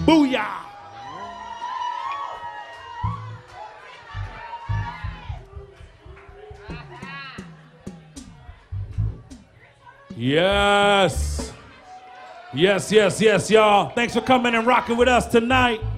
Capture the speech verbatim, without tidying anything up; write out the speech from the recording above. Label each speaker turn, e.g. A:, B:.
A: Booyah! Yes. Yes, yes, yes, y'all. Thanks for coming and rocking with us tonight.